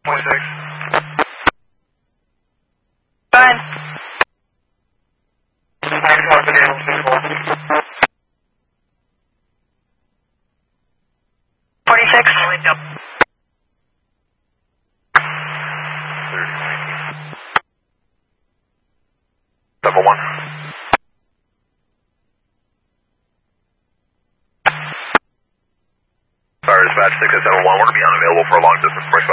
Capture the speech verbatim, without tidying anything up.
twenty-six. Fine. forty-six. Yep. Level one. Fire dispatch six seven one, we're going to be unavailable for a long distance.